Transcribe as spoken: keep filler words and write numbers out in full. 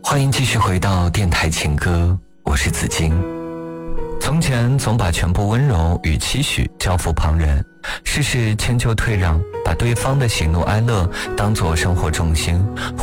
欢迎继续回到电台情歌，我是子金。从前总把全部温柔与期许交付旁人，事事迁就退让，把对方的喜怒哀乐当作生活重心，